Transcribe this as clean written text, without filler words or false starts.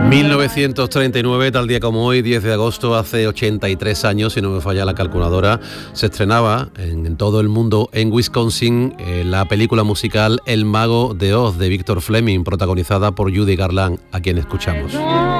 1939, tal día como hoy, 10 de agosto, hace 83 años, si no me falla la calculadora, se estrenaba en todo el mundo, en Wisconsin, la película musical El Mago de Oz, de Victor Fleming, protagonizada por Judy Garland, a quien escuchamos.